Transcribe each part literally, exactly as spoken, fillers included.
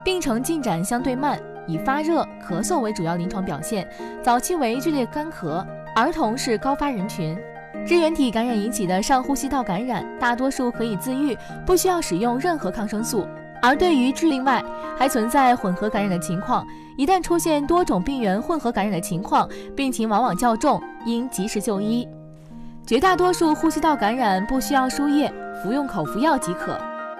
病程进展相对慢，以发热、咳嗽为主要临床表现，早期为剧烈干咳，儿童是高发人群。支原体感染引起的上呼吸道感染，大多数可以自愈，不需要使用任何抗生素。而对于治另外还存在混合感染的情况，一旦出现多种病原混合感染的情况，病情往往较重，应及时就医。绝大多数呼吸道感染不需要输液，服用口服药即可。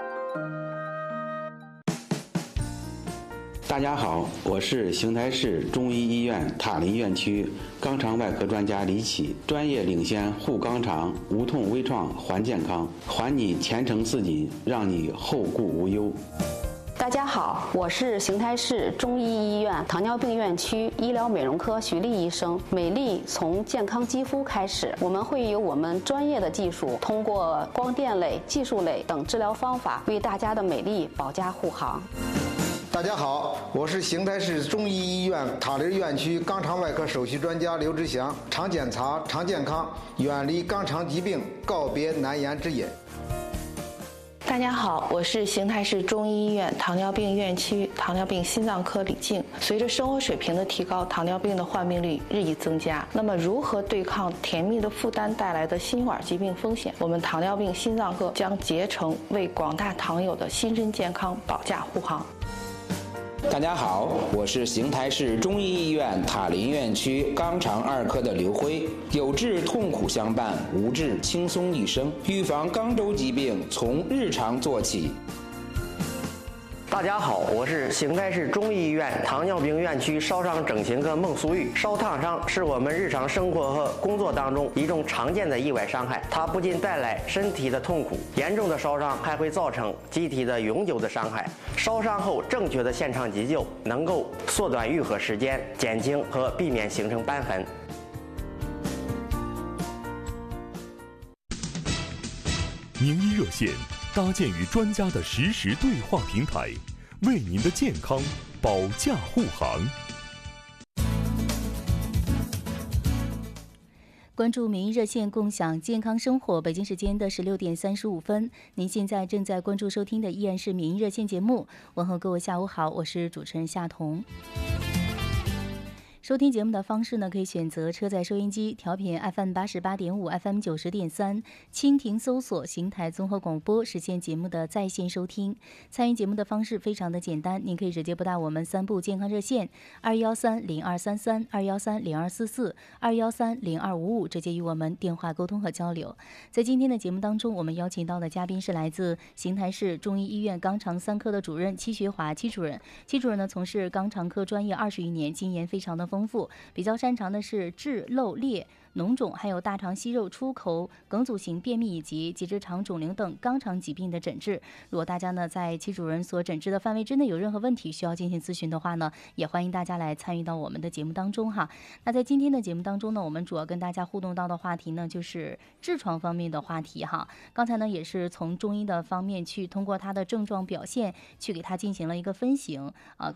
大家好，我是邢台市中医医院塔林院区肛肠外科专家李启，专业领先护肛肠，无痛微创还健康，还你前程似锦，让你后顾无忧。 大家好，我是邢台市中医医院糖尿病院区医疗美容科徐丽医生。美丽从健康肌肤开始，我们会有我们专业的技术，通过光电类、技术类等治疗方法，为大家的美丽保驾护航。 大家好，我是邢台市中医医院塔林院区肛肠外科首席专家刘志祥。常检查，常健康，远离肛肠疾病，告别难言之隐。 大家好，我是邢台市中医医院糖尿病院区糖尿病心脏科李静。随着生活水平的提高，糖尿病的患病率日益增加。那么，如何对抗甜蜜的负担带来的心管疾病风险？我们糖尿病心脏科将竭诚为广大糖友的心身健康保驾护航。 大家好，我是邢台市中医医院塔林院区肛肠二科的刘辉。有治痛苦相伴，无治轻松一生。预防肛周疾病从日常做起。 大家好，我是邢台市中医医院糖尿病院区烧伤整形科孟素玉。烧烫伤是我们日常生活和工作当中一种常见的意外伤害，它不仅带来身体的痛苦，严重的烧伤还会造成机体的永久的伤害。烧伤后正确的现场急救，能够缩短愈合时间，减轻和避免形成瘢痕。 名医热线搭建与专家的实时对话平台，为您的健康保驾护航。 关注名医热线，共享健康生活。北京时间的十六点三十五分，您现在正在关注收听的依然是名医热线节目。问候各位下午好，我是主持人夏彤。收听节目的方式呢，可以选择车载收音机调频 F M 八十八点五、F M 九十点三，蜻蜓搜索邢台综合广播，实现节目的在线收听。参与节目的方式非常的简单，您可以直接拨打我们三部健康热线二幺三零二三三、二幺三零二四四、二幺三零二五五，直接与我们电话沟通和交流。在今天的节目当中，我们邀请到的嘉宾是来自邢台市中医医院肛肠三科的主任戚学华戚主任。戚主任呢，从事肛肠科专业二十余年，经验非常的丰富，比较擅长的是治漏裂、脓肿，还有大肠息肉、出口梗阻型便秘以及结直肠肿瘤等肛肠疾病的诊治。如果大家呢在戚主任所诊治的范围之内有任何问题需要进行咨询的话呢，也欢迎大家来参与到我们的节目当中哈。那在今天的节目当中呢，我们主要跟大家互动到的话题呢就是痔疮方面的话题哈。刚才呢也是从中医的方面去通过它的症状表现去给它进行了一个分型啊。